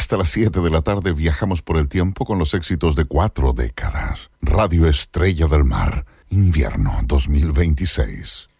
Hasta las 7 de la tarde viajamos por el tiempo con los éxitos de 4 décadas. Radio Estrella del Mar, invierno 2026.